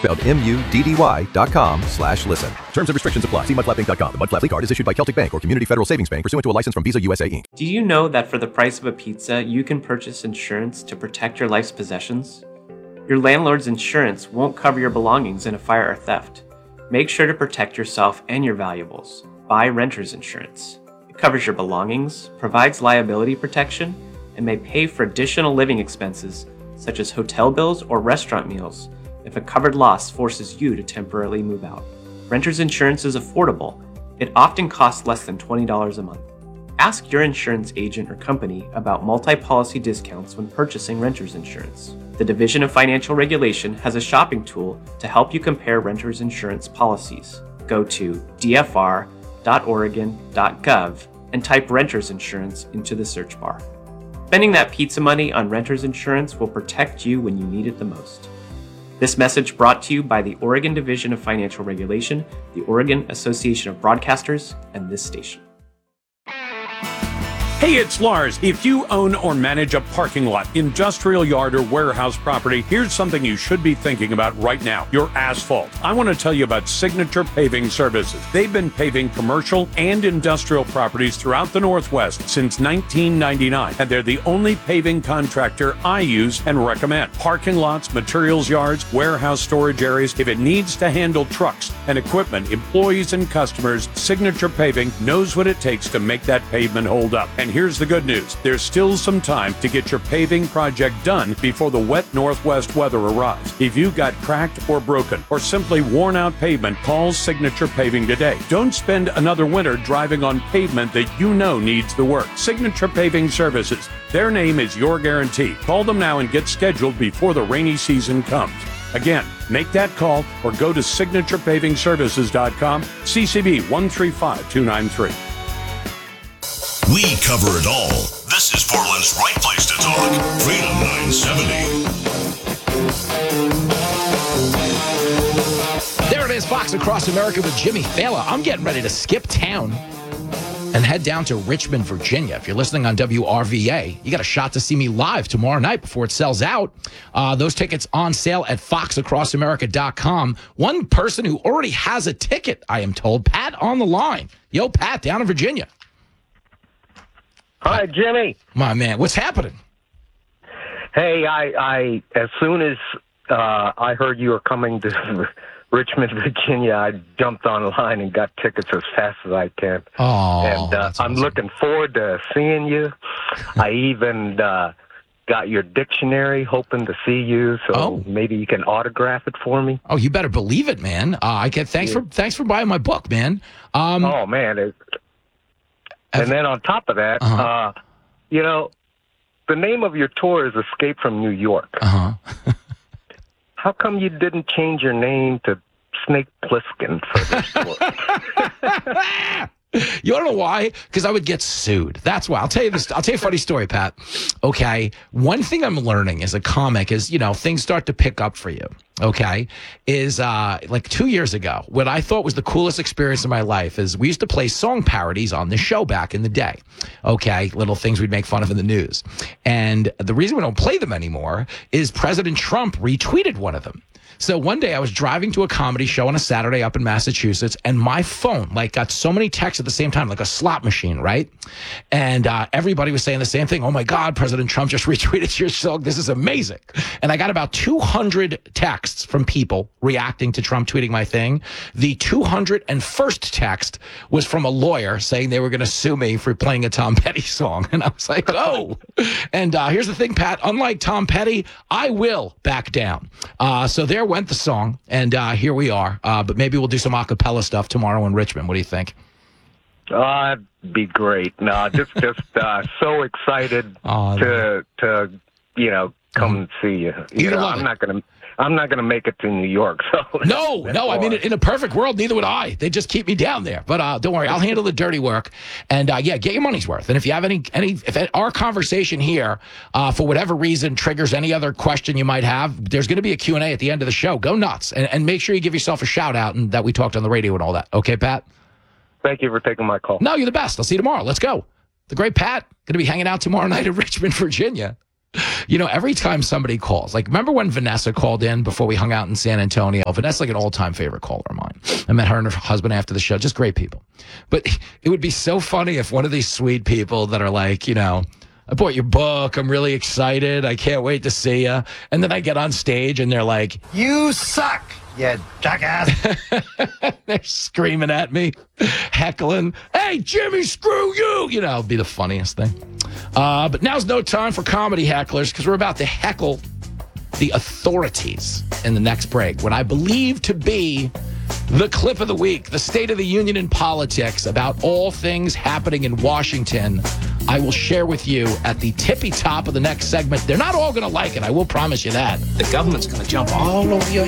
spelled MUDDY.com/listen. Terms and restrictions apply. See mudflapbank.com. The Mud Flap card is issued by Celtic Bank or Community Federal Savings Bank pursuant to a license from Visa USA Inc. Do you know that for the price of a pizza, you can purchase insurance to protect your life's possessions? Your landlord's insurance won't cover your belongings in a fire or theft. Make sure to protect yourself and your valuables. Buy renter's insurance. It covers your belongings, provides liability protection, and may pay for additional living expenses such as hotel bills or restaurant meals if a covered loss forces you to temporarily move out. Renter's insurance is affordable. It often costs less than $20 a month. Ask your insurance agent or company about multi-policy discounts when purchasing renter's insurance. The Division of Financial Regulation has a shopping tool to help you compare renter's insurance policies. Go to dfr.oregon.gov and type renter's insurance into the search bar. Spending that pizza money on renter's insurance will protect you when you need it the most. This message brought to you by the Oregon Division of Financial Regulation, the Oregon Association of Broadcasters, and this station. Hey, it's Lars. If you own or manage a parking lot, industrial yard, or warehouse property, here's something you should be thinking about right now: your asphalt. I want to tell you about Signature Paving Services. They've been paving commercial and industrial properties throughout the Northwest since 1999, and they're the only paving contractor I use and recommend. Parking lots, materials yards, warehouse storage areas. If it needs to handle trucks and equipment, employees and customers, Signature Paving knows what it takes to make that pavement hold up. And here's the good news. There's still some time to get your paving project done before the wet Northwest weather arrives. If you've got cracked or broken or simply worn out pavement, call Signature Paving today. Don't spend another winter driving on pavement that you know needs the work. Signature Paving Services. Their name is your guarantee. Call them now and get scheduled before the rainy season comes. Again, make that call or go to signaturepavingservices.com, CCB 135293. We cover it all. This is Portland's right place to talk. Freedom 970. There it is, Fox Across America with Jimmy Fallon. I'm getting ready to skip town and head down to Richmond, Virginia. If you're listening on WRVA, you got a shot to see me live tomorrow night before it sells out. Those tickets on sale at foxacrossamerica.com. One person who already has a ticket, I am told, Pat on the line. Yo, Pat, down in Virginia. Hi, Jimmy. My man, what's happening? Hey, I as soon as I heard you were coming to Richmond, Virginia, I jumped online and got tickets as fast as I can. Oh, and I'm looking forward to seeing you. I even got your dictionary, hoping to see you, so maybe you can autograph it for me. Oh, you better believe it, man. Thanks for buying my book, man. Oh man. And then on top of that, you know, the name of your tour is Escape from New York. How come you didn't change your name to Snake Plissken for this tour? You want to know why? Because I would get sued. That's why. I'll tell you a funny story, Pat. Okay. One thing I'm learning as a comic is, you know, things start to pick up for you. Okay. Is like 2 years ago, what I thought was the coolest experience of my life is we used to play song parodies on the show back in the day. Okay. Little things we'd make fun of in the news. And the reason we don't play them anymore is President Trump retweeted one of them. So one day I was driving to a comedy show on a Saturday up in Massachusetts, and my phone got so many texts at the same time, like a slot machine, right? And everybody was saying the same thing. Oh my God, President Trump just retweeted your song. This is amazing. And I got about 200 texts from people reacting to Trump tweeting my thing. The 201st text was from a lawyer saying they were going to sue me for playing a Tom Petty song. And I was like, oh. And here's the thing, Pat, unlike Tom Petty, I will back down. So there went the song, and here we are. But maybe we'll do some a cappella stuff tomorrow in Richmond. What do you think? It'd be great. No, just so excited to come and see you. I'm not gonna make it to New York. So no. I mean, in a perfect world, neither would I. They just keep me down there. But don't worry, I'll handle the dirty work. And get your money's worth. And if you have if our conversation here, for whatever reason, triggers any other question you might have, there's going to be a Q&A at the end of the show. Go nuts and make sure you give yourself a shout out and that we talked on the radio and all that. Okay, Pat? Thank you for taking my call. No, you're the best. I'll see you tomorrow. Let's go. The great Pat going to be hanging out tomorrow night in Richmond, Virginia. You know, every time somebody calls, like, remember when Vanessa called in before we hung out in San Antonio? Vanessa's like an all-time favorite caller of mine. I met her and her husband after the show. Just great people. But it would be so funny if one of these sweet people that are like, you know, I bought your book. I'm really excited. I can't wait to see you. And then I get on stage and they're like, you suck, you jackass. they're screaming at me, heckling. Hey, Jimmy, screw you. You know, it'd be the funniest thing. But now's no time for comedy hecklers because we're about to heckle the authorities in the next break. What I believe to be the clip of the week, the State of the Union in politics about all things happening in Washington, I will share with you at the tippy top of the next segment. They're not all going to like it. I will promise you that. The government's going to jump all over your